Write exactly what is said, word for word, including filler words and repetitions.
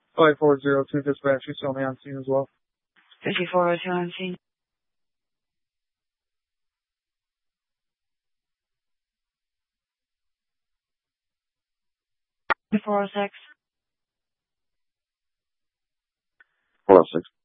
five four zero two dispatch, you saw me on scene as well. fifty-four oh two on scene. four oh six. four oh six.